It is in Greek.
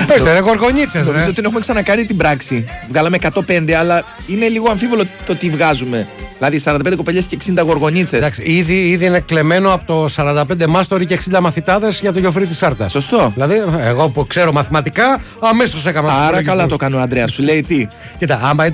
Ορίστε, ρε γοργονίτσες. Νομίζω ότι έχουμε ξανακάνει την πράξη. Βγάλαμε 105, αλλά είναι λίγο αμφίβολο το τι βγάζουμε. Δηλαδή 45 κοπελιές και 60 γοργονίτσες. Εντάξει, ήδη είναι κλεμμένο από το 45 μάστοροι και 60 μαθητάδες για το Γιοφρή της Σάρτας. Σωστό. Δηλαδή, εγώ που ξέρω μαθηματικά, αμέσως έκανα τους Άρα υπολογισμούς. καλά το κάνω ο Ανδρέας. Σου λέει τι. Κοίτα, άμα